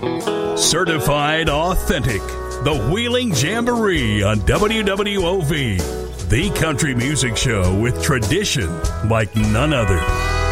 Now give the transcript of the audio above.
Certified authentic. The Wheeling Jamboree on WWOV. The country music show with tradition like none other.